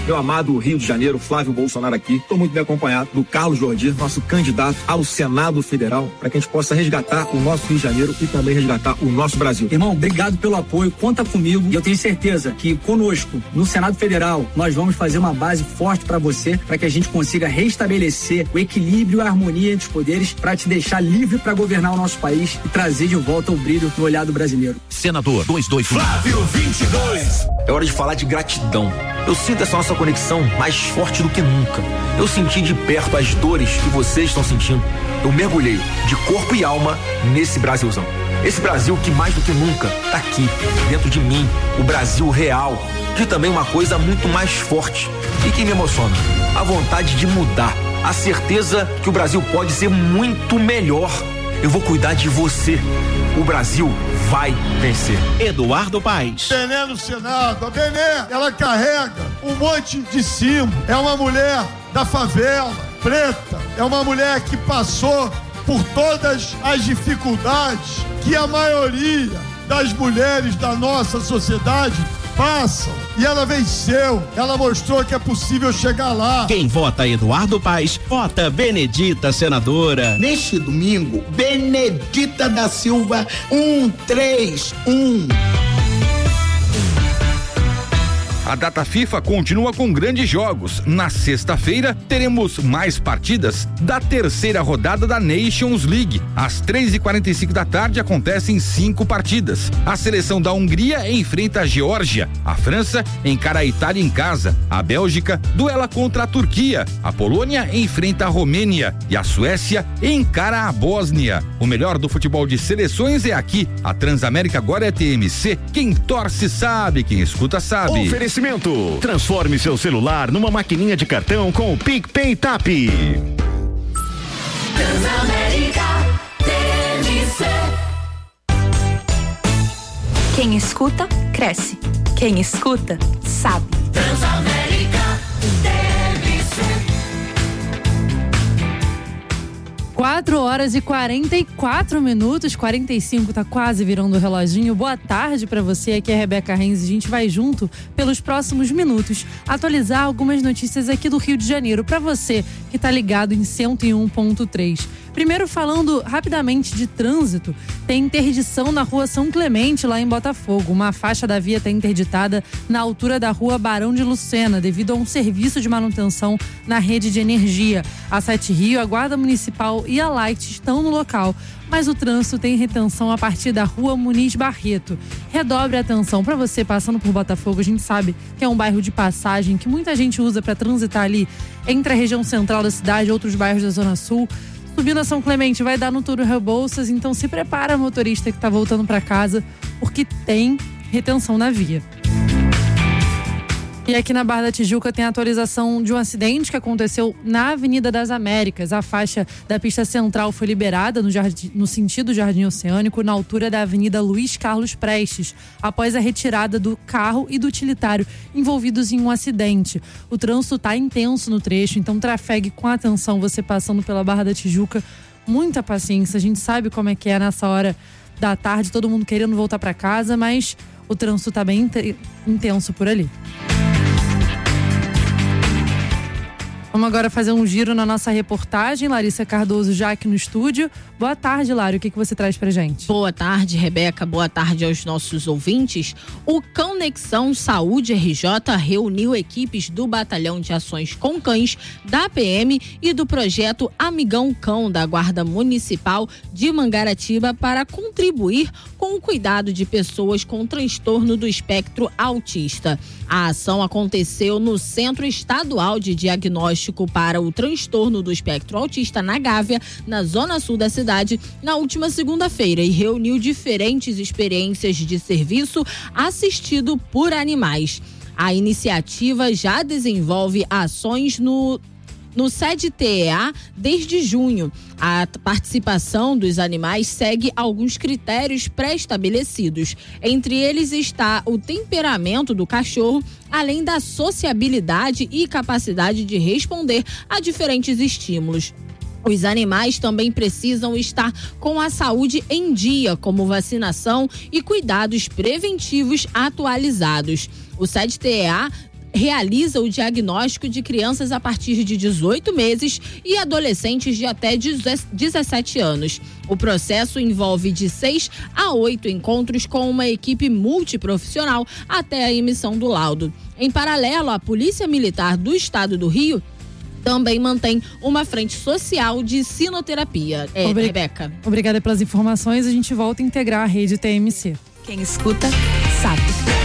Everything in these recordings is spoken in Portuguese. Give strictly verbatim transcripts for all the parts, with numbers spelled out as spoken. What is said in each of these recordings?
meu amado Rio de Janeiro, Flávio Bolsonaro aqui. Estou muito bem acompanhado do Carlos Jordi, nosso candidato ao Senado Federal, para que a gente possa resgatar o nosso Rio de Janeiro e também resgatar o nosso Brasil. Irmão, obrigado pelo apoio, conta comigo e eu tenho certeza que conosco, no Senado Federal, nós vamos fazer uma base forte para você, para que a gente consiga restabelecer o equilíbrio e a harmonia entre os poderes, para te deixar livre para governar o nosso país e trazer de volta o brilho no olhar do brasileiro. Senador dois dois um. Flávio vinte e dois. É hora de falar de gratidão. Eu sinto essa nossa conexão mais forte do que nunca. Eu senti de perto as dores que vocês estão sentindo. Eu mergulhei de corpo e alma nesse Brasilzão. Esse Brasil que mais do que nunca tá aqui, dentro de mim, o Brasil real. Que também é uma coisa muito mais forte e que me emociona. A vontade de mudar. A certeza que o Brasil pode ser muito melhor. Eu vou cuidar de você. O Brasil vai vencer. Eduardo Paes. Benê no Senado. A Benê, ela carrega um monte de símbolo. É uma mulher da favela, preta. É uma mulher que passou por todas as dificuldades que a maioria das mulheres da nossa sociedade passam. E ela venceu, ela mostrou que é possível chegar lá. Quem vota Eduardo Paes, vota Benedita, senadora. Neste domingo, Benedita da Silva, um três um. A data FIFA continua com grandes jogos. Na sexta-feira, teremos mais partidas da terceira rodada da Nations League. Às três e quarenta e cinco da tarde acontecem cinco partidas. A seleção da Hungria enfrenta a Geórgia. A França encara a Itália em casa. A Bélgica duela contra a Turquia. A Polônia enfrenta a Romênia. E a Suécia encara a Bósnia. O melhor do futebol de seleções é aqui. A Transamérica agora é T M C. Quem torce sabe, quem escuta sabe. Oferecimento. Transforme seu celular numa maquininha de cartão com o PicPay Tap. Transamérica T M C. Quem escuta, cresce. Quem escuta, sabe. Transamérica T M C. quatro horas e quarenta e quatro minutos, quarenta e cinco, tá quase virando o reloginho. Boa tarde pra você, aqui é a Rebeca Renz. A gente vai junto pelos próximos minutos atualizar algumas notícias aqui do Rio de Janeiro pra você que tá ligado em cento e um ponto três. Primeiro, falando rapidamente de trânsito, tem interdição na rua São Clemente, lá em Botafogo. Uma faixa da via está interditada na altura da rua Barão de Lucena, devido a um serviço de manutenção na rede de energia. A Sete Rio, a Guarda Municipal e a Light estão no local, mas o trânsito tem retenção a partir da rua Muniz Barreto. Redobre a atenção para você passando por Botafogo. A gente sabe que é um bairro de passagem que muita gente usa para transitar ali entre a região central da cidade e outros bairros da Zona Sul. Subindo a São Clemente, vai dar no Túlio Rebouças, então se prepara, motorista que está voltando para casa, porque tem retenção na via. E aqui na Barra da Tijuca tem a atualização de um acidente que aconteceu na Avenida das Américas. A faixa da pista central foi liberada no, jardim, no sentido Jardim Oceânico, na altura da Avenida Luiz Carlos Prestes, após a retirada do carro e do utilitário envolvidos em um acidente. O trânsito está intenso no trecho, então trafegue com atenção, você passando pela Barra da Tijuca. Muita paciência, a gente sabe como é que é nessa hora da tarde, todo mundo querendo voltar para casa, mas o trânsito está bem intenso por ali. Vamos agora fazer um giro na nossa reportagem. Larissa Cardoso já aqui no estúdio. Boa tarde, Lário. O que, que você traz pra gente? Boa tarde, Rebeca. Boa tarde aos nossos ouvintes. O Conexão Saúde R J reuniu equipes do Batalhão de Ações com Cães, da P M e do projeto Amigão Cão da Guarda Municipal de Mangaratiba para contribuir com o cuidado de pessoas com transtorno do espectro autista. A ação aconteceu no Centro Estadual de Diagnóstico para o Transtorno do Espectro Autista, na Gávea, na zona sul da cidade, na última segunda-feira, e reuniu diferentes experiências de serviço assistido por animais. A iniciativa já desenvolve ações no No C E D T E A desde junho. A participação dos animais segue alguns critérios pré-estabelecidos. Entre eles está o temperamento do cachorro, além da sociabilidade e capacidade de responder a diferentes estímulos. Os animais também precisam estar com a saúde em dia, como vacinação e cuidados preventivos atualizados. O C E D T E A realiza o diagnóstico de crianças a partir de dezoito meses e adolescentes de até dezessete anos. O processo envolve de seis a oito encontros com uma equipe multiprofissional até a emissão do laudo. Em paralelo, a Polícia Militar do Estado do Rio também mantém uma frente social de sinoterapia. É, Obrig... Rebeca. Obrigada pelas informações. A gente volta a integrar a rede T M C. Quem escuta, sabe.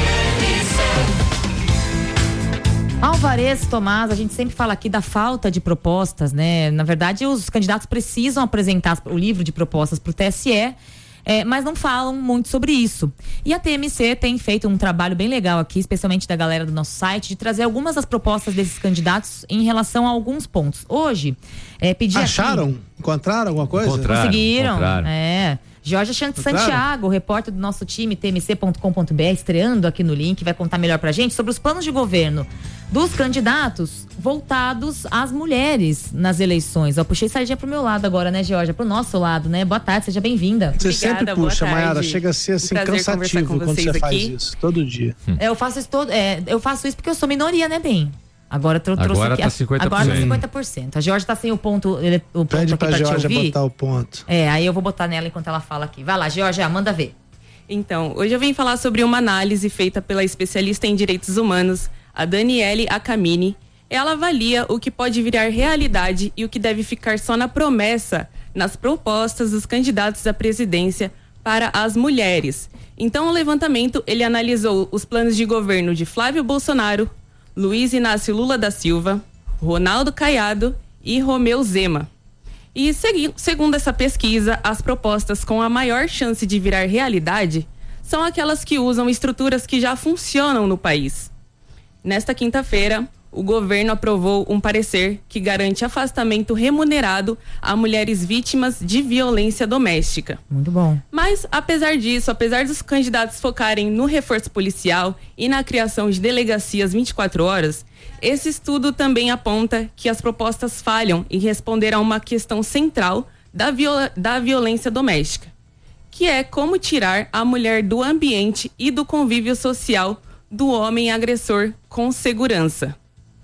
Alvarez, Tomás, a gente sempre fala aqui da falta de propostas, né? Na verdade, os candidatos precisam apresentar o livro de propostas para o T S E, é, mas não falam muito sobre isso. E a T M C tem feito um trabalho bem legal aqui, especialmente da galera do nosso site, de trazer algumas das propostas desses candidatos em relação a alguns pontos. Hoje, é, pedi Acharam? Aqui... Encontraram alguma coisa? Encontraram, Conseguiram, encontraram. é... Jorge Santiago, repórter do nosso time T M C ponto com ponto B R, estreando aqui no link, vai contar melhor pra gente sobre os planos de governo dos candidatos voltados às mulheres nas eleições. Eu puxei sardinha pro meu lado agora, né, Georgia? Pro nosso lado, né? Boa tarde, seja bem-vinda. Você Obrigada, sempre puxa, Mayara, chega a ser assim um cansativo quando você aqui. faz isso, todo dia. Hum. É, eu faço isso todo, é, eu faço isso porque eu sou minoria, né, bem? Agora eu trouxe agora aqui. Tá cinquenta por cento. Agora tá cinquenta por cento. A Georgia tá sem o ponto, ele, o ponto Pede aqui pra, pra Georgia te ouvir. botar o ponto. É, aí eu vou botar nela enquanto ela fala aqui. Vai lá, Georgia, manda ver. Então, hoje eu vim falar sobre uma análise feita pela especialista em direitos humanos, a Daniele Acamini. Ela avalia o que pode virar realidade e o que deve ficar só na promessa nas propostas dos candidatos à presidência para as mulheres. Então, o levantamento, ele analisou os planos de governo de Flávio Bolsonaro, Luiz Inácio Lula da Silva, Ronaldo Caiado e Romeu Zema. E segui, segundo essa pesquisa, as propostas com a maior chance de virar realidade são aquelas que usam estruturas que já funcionam no país. Nesta quinta-feira, o governo aprovou um parecer que garante afastamento remunerado a mulheres vítimas de violência doméstica. Muito bom. Mas, apesar disso, apesar dos candidatos focarem no reforço policial e na criação de delegacias vinte e quatro horas, esse estudo também aponta que as propostas falham em responder a uma questão central da, viol- da violência doméstica, que é como tirar a mulher do ambiente e do convívio social do homem agressor com segurança.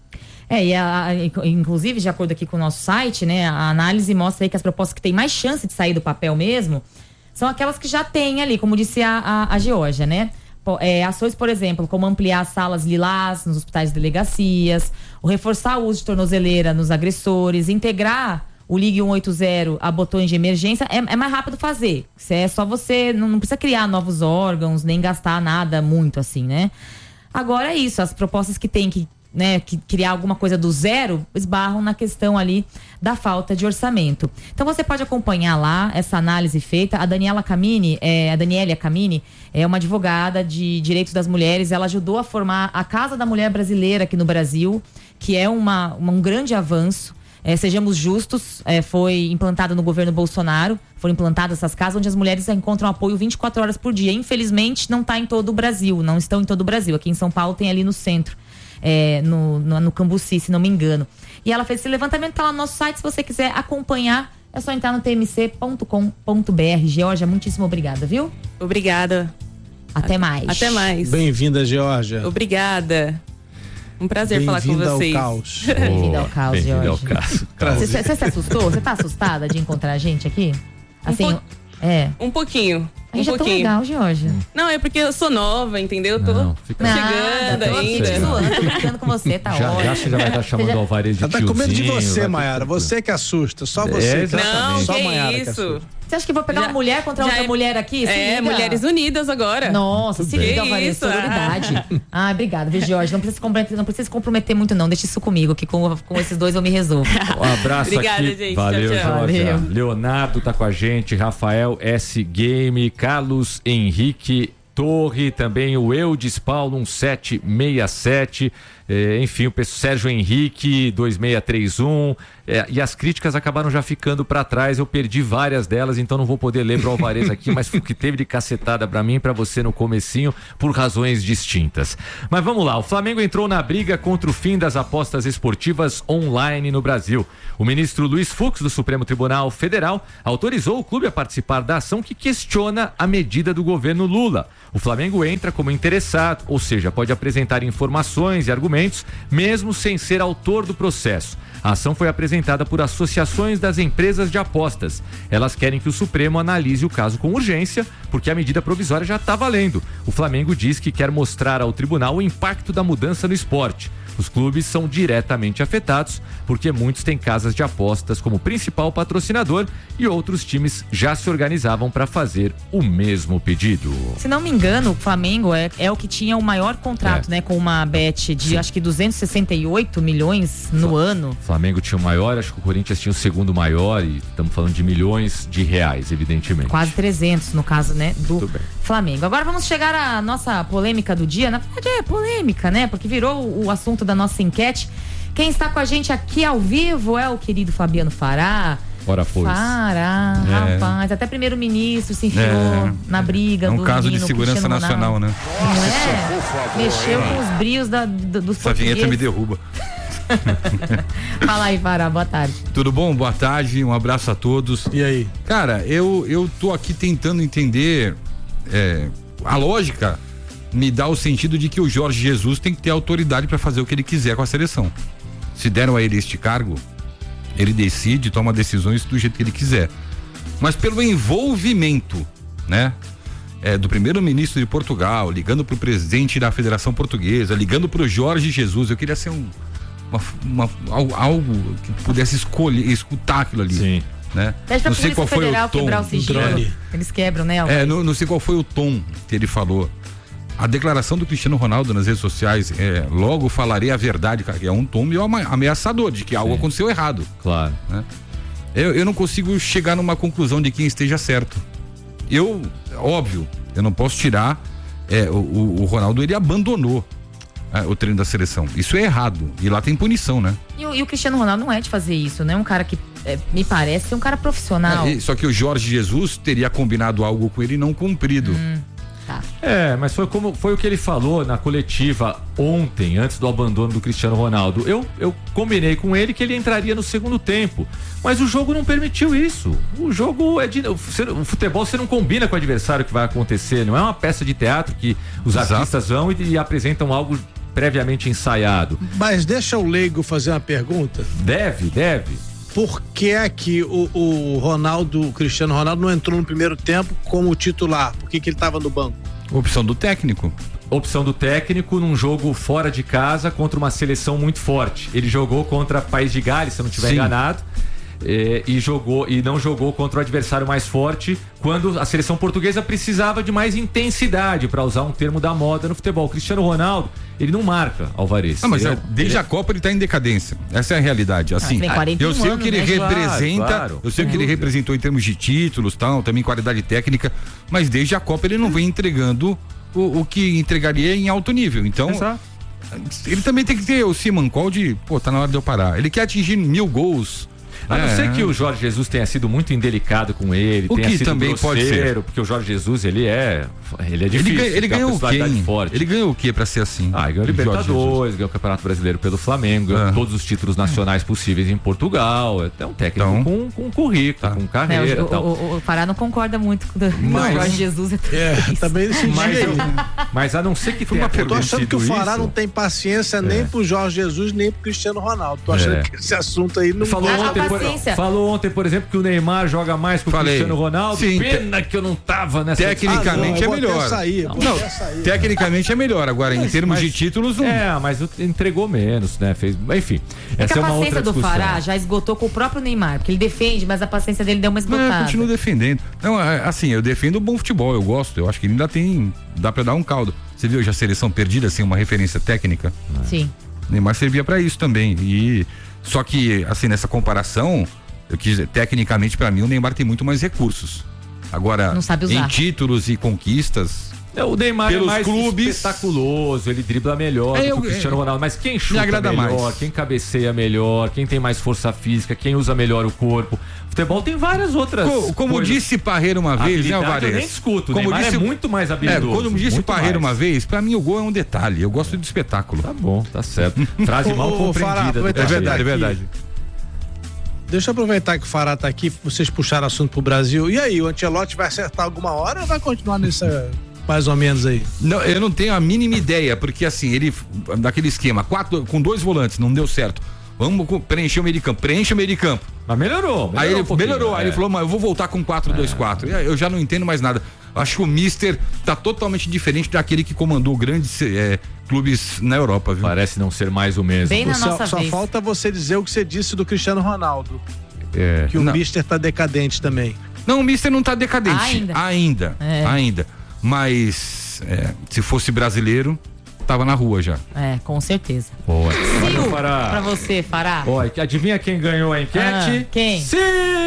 É, e a, a, inclusive, de acordo aqui com o nosso site, né, a análise mostra aí que as propostas que têm mais chance de sair do papel mesmo são aquelas que já têm ali, como disse a, a, a Georgia, né? É, ações, por exemplo, como ampliar as salas lilás nos hospitais e delegacias, o reforçar o uso de tornozeleira nos agressores, integrar o Ligue cento e oitenta a botões de emergência, é, é mais rápido fazer. Isso é só você, não, não precisa criar novos órgãos, nem gastar nada muito assim, né? Agora é isso, as propostas que tem que né, que criar alguma coisa do zero, esbarram na questão ali da falta de orçamento. Então você pode acompanhar lá essa análise feita. A Daniela Camini, é, a Daniela Camini é uma advogada de direitos das mulheres. Ela ajudou a formar a Casa da Mulher Brasileira aqui no Brasil, que é uma, uma, um grande avanço. É, sejamos justos, é, foi implantado no governo Bolsonaro, foram implantadas essas casas onde as mulheres encontram apoio vinte e quatro horas por dia. Infelizmente não está em todo o Brasil, não estão em todo o Brasil. Aqui em São Paulo tem ali no centro. É, no, no, no Cambuci, se não me engano. E ela fez esse levantamento, tá lá no nosso site. Se você quiser acompanhar, é só entrar no T M C ponto com ponto B R. Georgia, muitíssimo obrigada, viu? Obrigada. Até mais. Até mais. Bem-vinda, Georgia. Obrigada. Um prazer falar com vocês. Ao caos. Bem-vinda ao caos, Bem-vinda ao Georgia. caos. Você, você se assustou? Você tá assustada de encontrar a gente aqui? Assim, um po- é. Um pouquinho. A Um gente é tão pouquinho. legal, Georgia. Não, é porque eu sou nova, entendeu? Eu tô Não, fica chegando Nada, tô aqui ainda. te zoando, tô brincando com você, tá Já, ótimo. já você já vai estar chamando o Alvarez de Ela tá com medo de tiozinho, você, vai- Mayara. Você que assusta. Só É, você. que exatamente. Não, só que Mayara que isso. assusta. Você acha que eu vou pegar Já- uma mulher contra já outra é- mulher aqui? Se É, liga. Mulheres Unidas agora. Nossa, se Que liga, Alvarez, isso, sororidade. Ah, obrigada, viu, Jorge? Não precisa, se comprometer, não precisa se comprometer muito, não. Deixa isso comigo, que com, com esses dois eu me resolvo. Um abraço Obrigada, aqui. gente. Valeu, Tchau, tchau. Georgia. Valeu. Leonardo tá com a gente, Rafael S. Game, Carlos Henrique Torre, também o Eudes Paulo um sete seis sete, eh, enfim, o pessoal Sérgio Henrique dois seis três um, É, e as críticas acabaram já ficando para trás, eu perdi várias delas, então não vou poder ler pro Alvarez aqui, mas o que teve de cacetada para mim e para você no comecinho, por razões distintas. Mas vamos lá, o Flamengo entrou na briga contra o fim das apostas esportivas online no Brasil. O ministro Luiz Fux, do Supremo Tribunal Federal, autorizou o clube a participar da ação que questiona a medida do governo Lula. O Flamengo entra como interessado, ou seja, pode apresentar informações e argumentos, mesmo sem ser autor do processo. A ação foi apresentada por associações das empresas de apostas. Elas querem que o Supremo analise o caso com urgência, porque a medida provisória já está valendo. O Flamengo diz que quer mostrar ao tribunal o impacto da mudança no esporte. Os clubes são diretamente afetados, porque muitos têm casas de apostas como principal patrocinador e outros times já se organizavam para fazer o mesmo pedido. Se não me engano, o Flamengo é, é o que tinha o maior contrato, é. né? Com uma bet de, Sim. acho que duzentos e sessenta e oito milhões no Fla- ano. O Flamengo tinha o maior, acho que o Corinthians tinha o segundo maior, e estamos falando de milhões de reais, evidentemente. Quase trezentos, no caso, né? Do Flamengo. Agora vamos chegar à nossa polêmica do dia. Na verdade é polêmica, né? Porque virou o assunto da nossa enquete. Quem está com a gente aqui ao vivo é o querido Fabiano Fará. Ora, pois. Fará, É. rapaz, até primeiro-ministro se enfiou É. na briga. É um do caso de menino segurança Cristiano nacional, Ronaldo. né? Não é? Mexeu com os brios da, do, dos Essa vinheta me portugueses. derruba. Fala aí, Fará, boa tarde. Tudo bom? Boa tarde, um abraço a todos. E aí? Cara, eu, eu tô aqui tentando entender é, a lógica me dá o sentido de que o Jorge Jesus tem que ter autoridade para fazer o que ele quiser com a seleção. Se deram a ele este cargo, ele decide, toma decisões do jeito que ele quiser. Mas pelo envolvimento, né? É, do primeiro-ministro de Portugal, ligando pro presidente da Federação Portuguesa, ligando pro Jorge Jesus, eu queria ser um uma, uma, algo, algo que pudesse escolher, escutar aquilo ali. Sim. Né? Pede pra Não sei Polícia qual foi Federal o tom. quebrar o sigilo. Eles quebram, né? É, não, não sei qual foi o tom que ele falou. A declaração do Cristiano Ronaldo nas redes sociais é, logo falarei a verdade, cara, que é um tom meio ama- ameaçador de que algo Sim. aconteceu errado. Claro. Né? Eu, eu não consigo chegar numa conclusão de quem esteja certo. Eu, óbvio, eu não posso tirar é, o, o Ronaldo, ele abandonou é, o treino da seleção. Isso é errado. E lá tem punição, né? E o, e o Cristiano Ronaldo não é de fazer isso, né? Um cara que é, me parece ser um cara profissional. É, e- só que o Jorge Jesus teria combinado algo com ele e não cumprido. Hum, tá. É, mas foi como foi o que ele falou na coletiva ontem, antes do abandono do Cristiano Ronaldo. Eu, eu combinei com ele que ele entraria no segundo tempo, mas o jogo não permitiu isso. O jogo é de, o futebol você não combina com o adversário que vai acontecer, não é uma peça de teatro que os Exato. artistas vão e, e apresentam algo previamente ensaiado. Mas deixa o leigo fazer uma pergunta. Deve, deve. Por que é que o, o Ronaldo, o Cristiano Ronaldo, não entrou no primeiro tempo como titular? Por que, que ele estava no banco? Opção do técnico. Opção do técnico num jogo fora de casa contra uma seleção muito forte. Ele jogou contra País de Gales, se eu não estiver Sim. enganado. É, e jogou e não jogou contra o adversário mais forte quando a seleção portuguesa precisava de mais intensidade, para usar um termo da moda no futebol. O Cristiano Ronaldo, ele não marca, Alvarez. Ah, mas Ele é, desde ele a Copa ele tá em decadência. Essa é a realidade. Assim, tem quarenta e um eu sei o anos, que ele né? representa, Claro, claro. eu sei o que ele representou em termos de títulos, tal, também qualidade técnica, mas desde a Copa ele não vem entregando o, o que entregaria em alto nível. Então, Exato. ele também tem que ter o Simancol de, pô, tá na hora de eu parar. Ele quer atingir mil gols. A não É. ser que o Jorge Jesus tenha sido muito indelicado com ele, O tenha que sido também pode grosseiro, ser. porque o Jorge Jesus, ele é ele é Ele, difícil, ganha- ele tem uma ganhou o quê? personalidade hein? forte. Ele ganhou o quê pra ser assim? Ah, ganhou o Jorge Jesus? Libertadores, ganhou o Campeonato Brasileiro pelo Flamengo, ganhou Ah. todos os títulos nacionais possíveis em Portugal. É um técnico Então. com, com currículo, com Né, carreira o, e tal. o, o, o Pará não concorda muito com o do Mas- Jorge Jesus. É, também senti Mas, aí. eu- mas a não ser que tenha Eu tô achando que o acontecido Fará isso, não tem paciência nem pro Jorge Jesus, nem pro Cristiano Ronaldo. Tô achando É. que esse assunto aí não Falou Haja ontem, por, paciência. falou ontem, por exemplo, que o Neymar joga mais que o Falei. Cristiano Ronaldo. Sim, Pena que eu não tava nessa Tecnicamente Ah, não, eu é vou melhor. até sair, não, vou até sair. tecnicamente é melhor. Agora, em termos mas- de títulos, não. É, mas entregou menos, né? Fez, enfim, É essa que é a uma paciência outra do discussão. Fará já esgotou com o próprio Neymar, porque ele defende, mas a paciência dele deu uma Não, eu esgotada. continuo defendendo. Não, é, assim, eu defendo o bom futebol, eu gosto. Eu acho que ele ainda tem. Dá pra dar um caldo. Você viu já a seleção perdida sem uma referência técnica? Sim. Neymar servia pra isso também. E só que, assim, nessa comparação, eu quis dizer, tecnicamente pra mim o Neymar tem muito mais recursos. Agora, Não sabe usar. em títulos e conquistas, É, o Neymar pelos é mais clubes. espetaculoso, ele dribla melhor É, do que eu- o Cristiano Ronaldo, mas quem chuta agrada melhor, mais. quem cabeceia melhor, quem tem mais força física, quem usa melhor o corpo. Futebol tem várias outras Co- Como coisas. disse Parreira uma vez, né, Habilidade Alvarez? eu nem discuto, o Como Neymar disse, é muito mais habilidoso. É, como disse muito Parreira mais. uma vez, pra mim o gol é um detalhe. Eu gosto de espetáculo. Tá bom, tá certo. Frase mal Ô, ô, Fará, compreendida. aproveitar É que você verdade, tá é aqui. verdade. Deixa eu aproveitar que o Fará tá aqui, vocês puxaram assunto pro Brasil. E aí, o Ancelotti vai acertar alguma hora ou vai continuar nessa mais ou menos aí? Não, eu não tenho a mínima ideia, porque assim, ele, daquele esquema, quatro, com dois volantes, não deu certo. Vamos co- preencher o meio de campo, preenche o meio de campo. Mas melhorou, melhorou Aí ele um pouquinho, melhorou, aí é. ele falou, mas eu vou voltar com quatro dois quatro. E aí Eu já não entendo mais nada. Acho que o Mister tá totalmente diferente daquele que comandou grandes é, clubes na Europa, viu? Parece não ser mais o mesmo. Bem na só nossa só vez. falta você dizer o que você disse do Cristiano Ronaldo. É. Que o Não. Mister tá decadente também. Não, o Mister não tá decadente. Ainda. Ainda. É. Ainda. Mas é, se fosse brasileiro, tava na rua já. É, com certeza. Boa. Sil, Fará. pra você, Fará. Ó, adivinha quem ganhou a enquete? Ah, quem? Sim!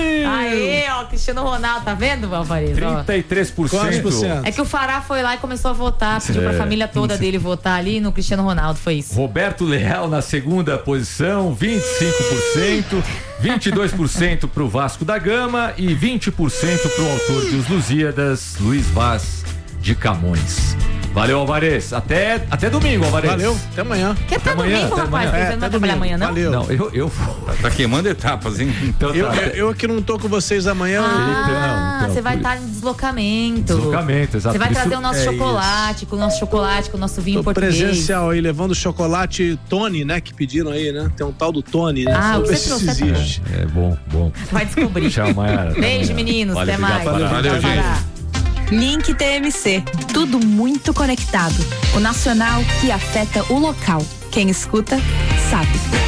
Aê, ó, Cristiano Ronaldo, tá vendo, Alvarez? Ó. trinta e três por cento. Quantos por cento? É que o Fará foi lá e começou a votar, pediu É. pra família toda dele votar ali no Cristiano Ronaldo, foi isso. Roberto Leal na segunda posição, vinte e cinco por cento, vinte e dois por cento pro Vasco da Gama e vinte por cento pro autor de Os Lusíadas, Luiz Vaz de Camões. Valeu, Alvarez. Até, até domingo, Alvarez. Valeu, até amanhã. Quer tá amanhã, domingo, até rapaz? amanhã. Você É, não vai até trabalhar domingo. amanhã, não? Valeu. Não, eu, eu Tá, tá queimando etapas, hein? então Eu, tá. eu, eu que não tô com vocês amanhã. Ah, então, você vai por- estar em deslocamento. Deslocamento, exato. Você vai Por isso- trazer o nosso é chocolate, com o nosso chocolate, com o nosso vinho Tô português. presencial aí, levando chocolate Tony, né? Que pediram aí, né? Tem um tal do Tony, né? Ah, Só o que ver você se trouxe é existe. É bom, bom. Vai descobrir. Tchau, Mayara. Até Beijo, amanhã. meninos. Vale, Até obrigado, mais. Fará. Valeu, Tchau, gente. Fará. Link T M C. Tudo muito conectado. O nacional que afeta o local. Quem escuta, sabe.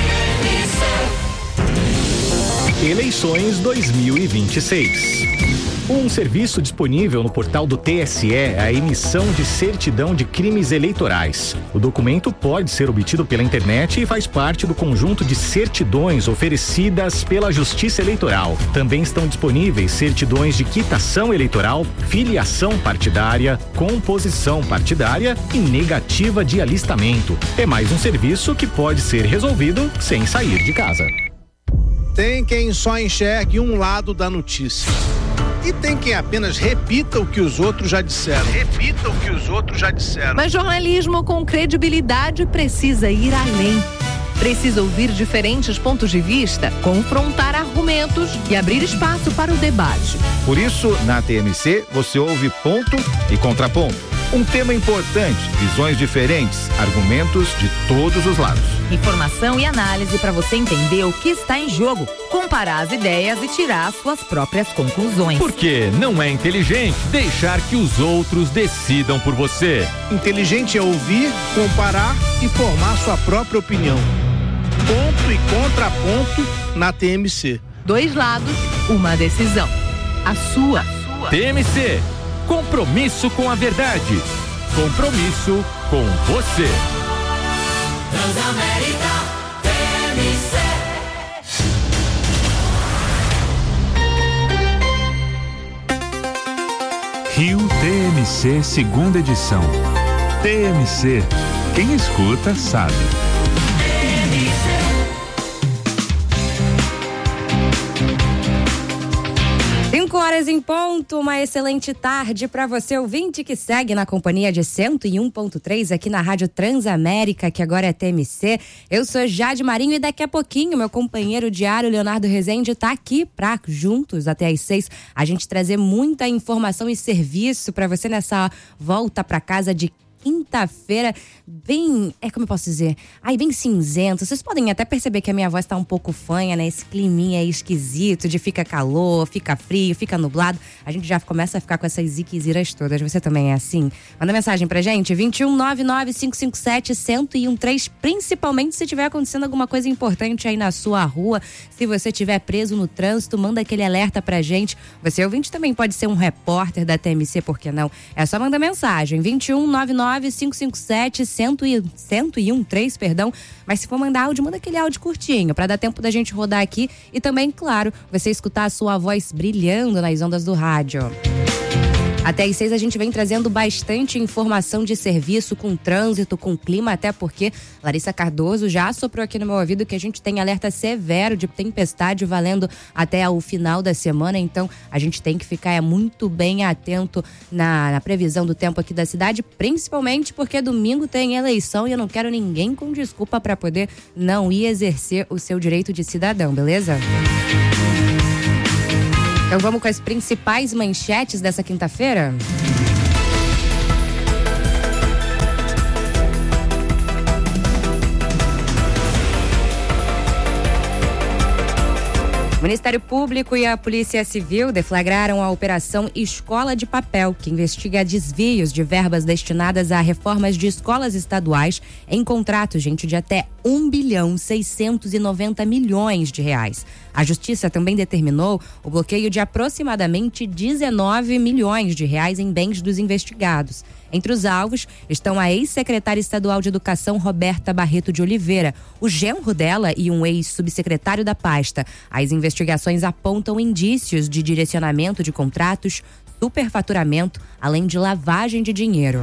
Eleições dois mil e vinte e seis. Um serviço disponível no portal do T S E é a emissão de certidão de crimes eleitorais. O documento pode ser obtido pela internet e faz parte do conjunto de certidões oferecidas pela Justiça Eleitoral. Também estão disponíveis certidões de quitação eleitoral, filiação partidária, composição partidária e negativa de alistamento. É mais um serviço que pode ser resolvido sem sair de casa. Tem quem só enxergue um lado da notícia. E tem quem apenas repita o que os outros já disseram. Repita o que os outros já disseram. Mas jornalismo com credibilidade precisa ir além. Precisa ouvir diferentes pontos de vista, confrontar argumentos e abrir espaço para o debate. Por isso, na T M C, você ouve ponto e contraponto. Um tema importante, visões diferentes, argumentos de todos os lados. Informação e análise para você entender o que está em jogo, comparar as ideias e tirar suas próprias conclusões. Porque não é inteligente deixar que os outros decidam por você. Inteligente é ouvir, comparar e formar sua própria opinião. Ponto e contraponto na T M C. Dois lados, uma decisão. A sua. T M C. Compromisso com a verdade. Compromisso com você. Transamérica T M C. Rio T M C segunda edição. T M C. Quem escuta sabe. cinco horas em ponto, uma excelente tarde para você, ouvinte que segue na companhia de cento e um ponto três aqui na Rádio Transamérica, que agora é T M C. Eu sou Jade Marinho e daqui a pouquinho meu companheiro diário Leonardo Rezende tá aqui pra juntos até às seis a gente trazer muita informação e serviço para você nessa volta para casa de quinta-feira, bem, é como eu posso dizer, aí bem cinzento. Vocês podem até perceber que a minha voz tá um pouco fanha, né? Esse climinha aí esquisito de fica calor, fica frio, fica nublado. A gente já começa a ficar com essas ziqueziras todas. Você também é assim? Manda mensagem pra gente, vinte e um, nove nove, cinco cinco sete, um zero um três, principalmente se tiver acontecendo alguma coisa importante aí na sua rua. Se você estiver preso no trânsito, manda aquele alerta pra gente. Você ouvinte também pode ser um repórter da T M C, por que não? É só mandar mensagem, vinte e um, nove nove, cinco cinco sete, um zero um três, perdão. Mas se for mandar áudio, manda aquele áudio curtinho, pra dar tempo da gente rodar aqui e também, claro, você escutar a sua voz brilhando nas ondas do rádio. Até às seis a gente vem trazendo bastante informação de serviço com trânsito, com clima, até porque Larissa Cardoso já soprou aqui no meu ouvido que a gente tem alerta severo de tempestade valendo até o final da semana, então a gente tem que ficar é, muito bem atento na, na previsão do tempo aqui da cidade, principalmente porque domingo tem eleição e eu não quero ninguém com desculpa para poder não ir exercer o seu direito de cidadão, beleza? Então vamos com as principais manchetes dessa quinta-feira? O Ministério Público e a Polícia Civil deflagraram a Operação Escola de Papel, que investiga desvios de verbas destinadas a reformas de escolas estaduais em contratos, gente, de até um bilhão seiscentos e noventa milhões de reais. A Justiça também determinou o bloqueio de aproximadamente dezenove milhões de reais em bens dos investigados. Entre os alvos estão a ex-secretária estadual de Educação, Roberta Barreto de Oliveira, o genro dela e um ex-subsecretário da pasta. As investigações apontam indícios de direcionamento de contratos, superfaturamento, além de lavagem de dinheiro.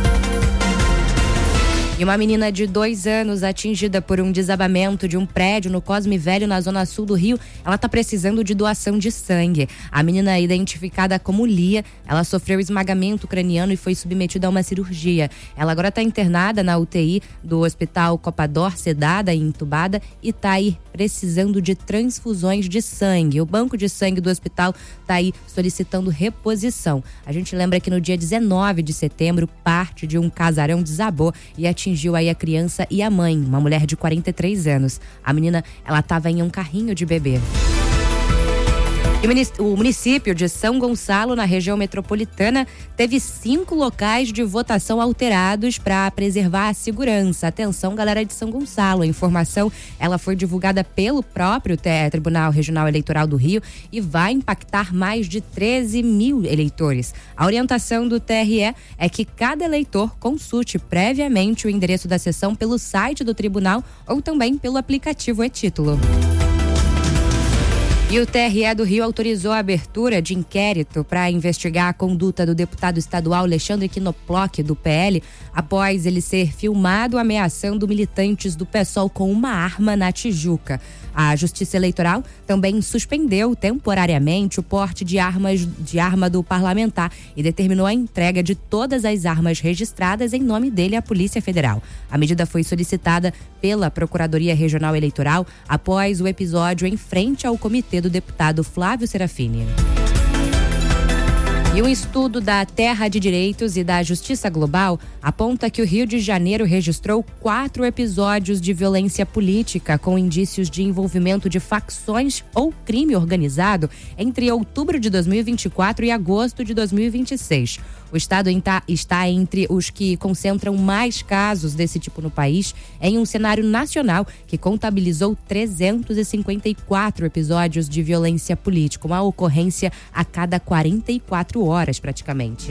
E uma menina de dois anos atingida por um desabamento de um prédio no Cosme Velho, na zona sul do Rio, ela está precisando de doação de sangue. A menina, identificada como Lia, ela sofreu esmagamento craniano e foi submetida a uma cirurgia. Ela agora está internada na U T I do Hospital Copador, sedada e entubada, e está aí precisando de transfusões de sangue. O banco de sangue do hospital está aí solicitando reposição. A gente lembra que no dia dezenove de setembro, parte de um casarão desabou e atingiu atingiu aí a criança e a mãe, uma mulher de quarenta e três anos. A menina, ela estava em um carrinho de bebê. E o município de São Gonçalo, na região metropolitana, teve cinco locais de votação alterados para preservar a segurança. Atenção, galera de São Gonçalo, a informação ela foi divulgada pelo próprio Tribunal Regional Eleitoral do Rio e vai impactar mais de treze mil eleitores. A orientação do T R E é que cada eleitor consulte previamente o endereço da sessão pelo site do tribunal ou também pelo aplicativo e-Título. E o T R E do Rio autorizou a abertura de inquérito para investigar a conduta do deputado estadual Alexandre Knoploch, do P L, após ele ser filmado ameaçando militantes do PSOL com uma arma na Tijuca. A Justiça Eleitoral também suspendeu temporariamente o porte de armas de arma do parlamentar e determinou a entrega de todas as armas registradas em nome dele à Polícia Federal. A medida foi solicitada pela Procuradoria Regional Eleitoral após o episódio em frente ao comitê do deputado Flávio Serafini. E um estudo da Terra de Direitos e da Justiça Global aponta que o Rio de Janeiro registrou quatro episódios de violência política com indícios de envolvimento de facções ou crime organizado entre outubro de dois mil e vinte e quatro e agosto de dois mil e vinte e seis. O estado está entre os que concentram mais casos desse tipo no país, em um cenário nacional que contabilizou trezentos e cinquenta e quatro episódios de violência política, uma ocorrência a cada quarenta e quatro horas praticamente.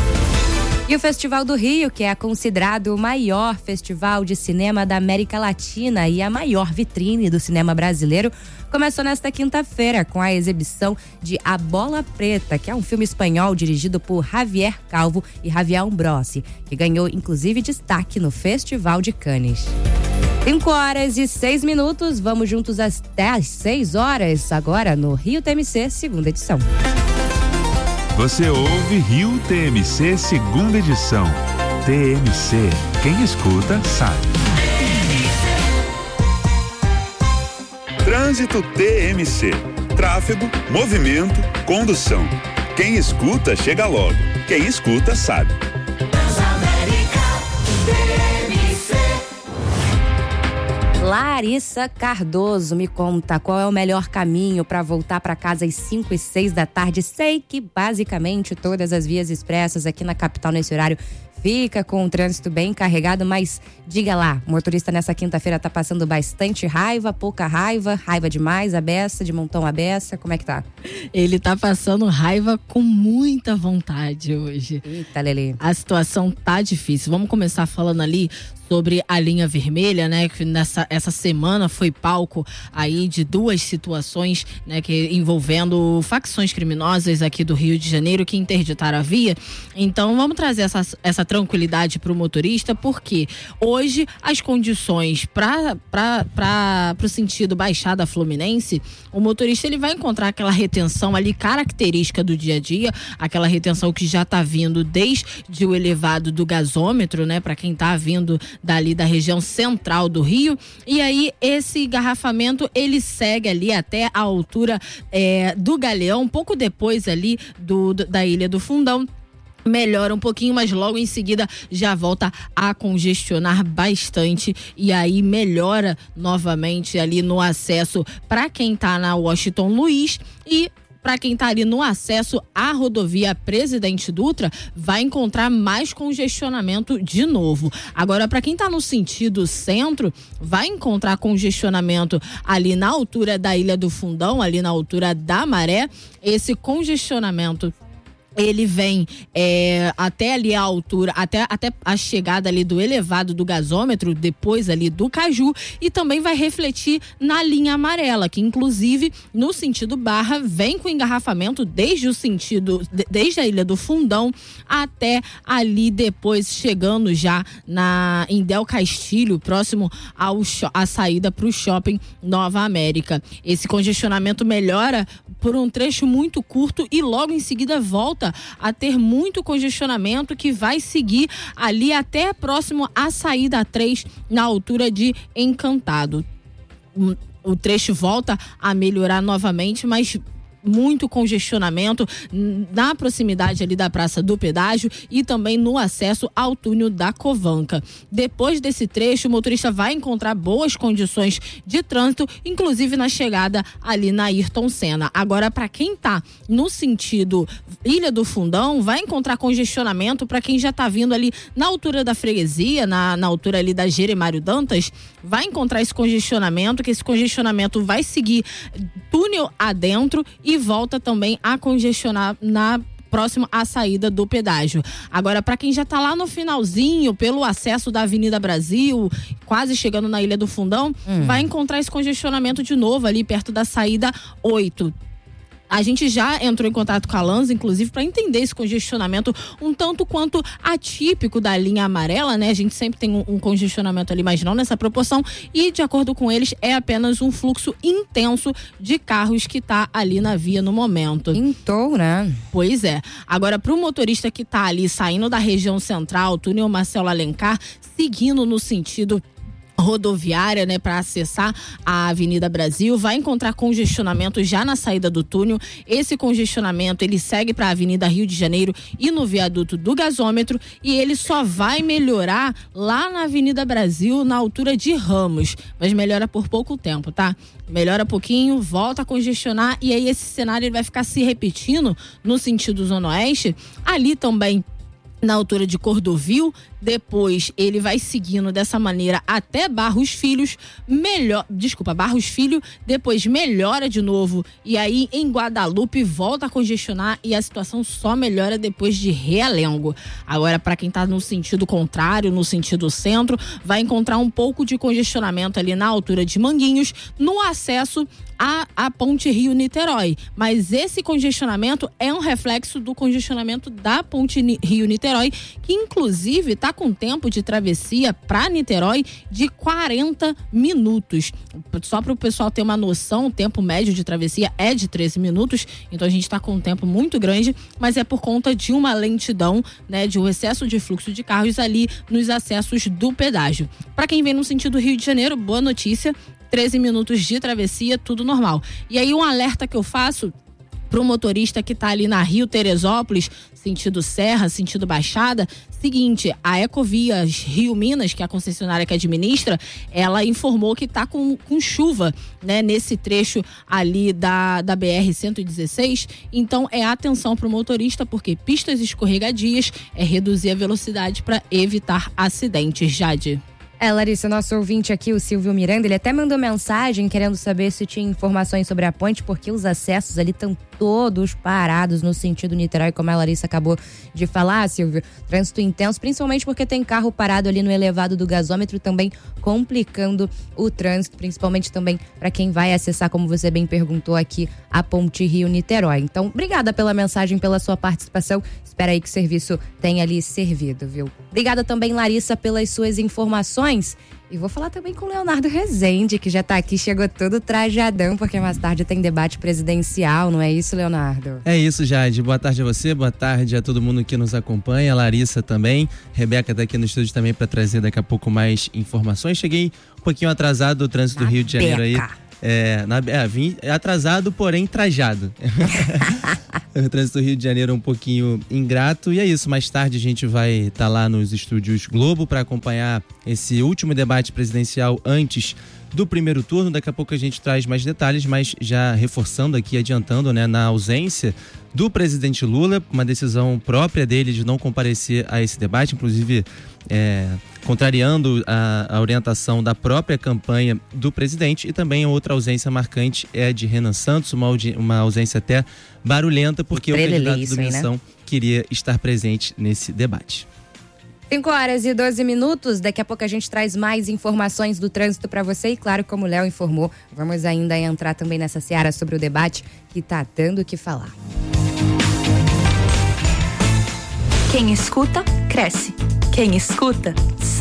E o Festival do Rio, que é considerado o maior festival de cinema da América Latina e a maior vitrine do cinema brasileiro, começou nesta quinta-feira com a exibição de A Bola Preta, que é um filme espanhol dirigido por Javier Calvo e Javier Ambrossi, que ganhou inclusive destaque no Festival de Cannes. cinco horas e seis minutos, vamos juntos até às seis horas, agora no Rio T M C, segunda edição. Você ouve Rio T M C, segunda edição. T M C, quem escuta sabe. Trânsito T M C. Tráfego, movimento, condução. Quem escuta, chega logo. Quem escuta, sabe. Larissa Cardoso, me conta qual é o melhor caminho para voltar para casa às cinco e seis da tarde. Sei que basicamente todas as vias expressas aqui na capital nesse horário fica com o trânsito bem carregado, mas diga lá, o motorista nessa quinta-feira tá passando bastante raiva, pouca raiva, raiva demais, a beça, de montão a beça, como é que tá? Ele tá passando raiva com muita vontade hoje. Eita, Lelê. A situação tá difícil. Vamos começar falando ali sobre a linha vermelha, né? Que nessa essa semana foi palco aí de duas situações, né? Que envolvendo facções criminosas aqui do Rio de Janeiro que interditaram a via. Então vamos trazer essa, essa tranquilidade para o motorista, porque hoje as condições para para o sentido Baixada Fluminense, o motorista ele vai encontrar aquela retenção ali característica do dia a dia, aquela retenção que já está vindo desde o elevado do gasômetro, né? Para quem está vindo dali da região central do Rio, e aí esse engarrafamento ele segue ali até a altura é, do Galeão, um pouco depois ali do, do, da Ilha do Fundão. Melhora um pouquinho, mas logo em seguida já volta a congestionar bastante, e aí melhora novamente ali no acesso para quem tá na Washington Luiz, e para quem está ali no acesso à rodovia Presidente Dutra, vai encontrar mais congestionamento de novo. Agora, para quem está no sentido centro, vai encontrar congestionamento ali na altura da Ilha do Fundão, ali na altura da Maré. Esse congestionamento ele vem é, até ali a altura, até, até a chegada ali do elevado do gasômetro, depois ali do Caju, e também vai refletir na linha amarela, que inclusive no sentido Barra vem com engarrafamento desde o sentido, desde a Ilha do Fundão até ali depois chegando já na, em Del Castilho, próximo ao, à saída para o shopping Nova América. Esse congestionamento melhora por um trecho muito curto e logo em seguida volta a ter muito congestionamento, que vai seguir ali até próximo à saída três, na altura de Encantado. O trecho volta a melhorar novamente, mas muito congestionamento na proximidade ali da Praça do Pedágio e também no acesso ao túnel da Covanca. Depois desse trecho, o motorista vai encontrar boas condições de trânsito, inclusive na chegada ali na Ayrton Senna. Agora, para quem tá no sentido Ilha do Fundão, vai encontrar congestionamento para quem já tá vindo ali na altura da Freguesia, na, na altura ali da Jeremário Dantas, vai encontrar esse congestionamento, que esse congestionamento vai seguir túnel adentro e volta também a congestionar na próximo à saída do pedágio. Agora, para quem já está lá no finalzinho, pelo acesso da Avenida Brasil, quase chegando na Ilha do Fundão, hum. vai encontrar esse congestionamento de novo ali perto da saída oito. A gente já entrou em contato com a Lanza, inclusive, para entender esse congestionamento um tanto quanto atípico da linha amarela, né? A gente sempre tem um, um congestionamento ali, mas não nessa proporção, e de acordo com eles, é apenas um fluxo intenso de carros que tá ali na via no momento. Então, né? Pois é. Agora, para o motorista que tá ali saindo da região central, túnel Marcelo Alencar, seguindo no sentido rodoviária, né, para acessar a Avenida Brasil, vai encontrar congestionamento já na saída do túnel. Esse congestionamento ele segue para a Avenida Rio de Janeiro e no viaduto do gasômetro, e ele só vai melhorar lá na Avenida Brasil, na altura de Ramos, mas melhora por pouco tempo, tá? Melhora pouquinho, volta a congestionar, e aí esse cenário ele vai ficar se repetindo no sentido Zona Oeste, ali também na altura de Cordovil. Depois ele vai seguindo dessa maneira até Barros Filhos, melhor, desculpa, Barros Filho, depois melhora de novo, e aí em Guadalupe volta a congestionar, e a situação só melhora depois de Realengo. Agora, para quem tá no sentido contrário, no sentido centro, vai encontrar um pouco de congestionamento ali na altura de Manguinhos, no acesso à, à Ponte Rio-Niterói, mas esse congestionamento é um reflexo do congestionamento da Ponte Rio-Niterói, que inclusive tá com tempo de travessia para Niterói de quarenta minutos. Só para o pessoal ter uma noção, o tempo médio de travessia é de treze minutos, então a gente está com um tempo muito grande, mas é por conta de uma lentidão, né, de um excesso de fluxo de carros ali nos acessos do pedágio. Para quem vem no sentido Rio de Janeiro, boa notícia, treze minutos de travessia, tudo normal. E aí um alerta que eu faço pro motorista que tá ali na Rio Teresópolis, sentido Serra, sentido Baixada, seguinte, a Ecovias Rio Minas, que é a concessionária que administra, ela informou que tá com, com chuva, né, nesse trecho ali da, da B R cento e dezesseis, então é atenção pro motorista, porque pistas escorregadias é reduzir a velocidade para evitar acidentes, Jade. É, Larissa, nosso ouvinte aqui, o Silvio Miranda, ele até mandou mensagem querendo saber se tinha informações sobre a ponte, porque os acessos ali estão todos parados no sentido Niterói, como a Larissa acabou de falar, Silvio. Trânsito intenso, principalmente porque tem carro parado ali no elevado do gasômetro, também complicando o trânsito, principalmente também para quem vai acessar, como você bem perguntou aqui, a ponte Rio-Niterói. Então, obrigada pela mensagem, pela sua participação. Espera aí que o serviço tenha ali servido, viu? Obrigada também, Larissa, pelas suas informações. E vou falar também com o Leonardo Rezende, que já tá aqui, chegou todo trajadão, porque mais tarde tem debate presidencial, não é isso, Leonardo? É isso, Jade. Boa tarde a você, boa tarde a todo mundo que nos acompanha, a Larissa também. Rebeca tá aqui no estúdio também para trazer daqui a pouco mais informações. Cheguei um pouquinho atrasado do trânsito do Rio de Janeiro aí. É, na, é, vim atrasado, porém trajado. O trânsito do Rio de Janeiro é um pouquinho ingrato. E é isso, mais tarde a gente vai estar tá lá nos estúdios Globo para acompanhar esse último debate presidencial antes do primeiro turno. Daqui a pouco a gente traz mais detalhes, mas já reforçando aqui, adiantando, né, na ausência do presidente Lula, uma decisão própria dele de não comparecer a esse debate, inclusive é, contrariando a, a orientação da própria campanha do presidente. E também outra ausência marcante é a de Renan Santos, uma, uma ausência até barulhenta, porque o candidato do Missão, né, queria estar presente nesse debate. cinco horas e doze minutos, daqui a pouco a gente traz mais informações do trânsito para você e, claro, como o Léo informou, vamos ainda entrar também nessa seara sobre o debate que tá dando o que falar. Quem escuta, cresce. Quem escuta,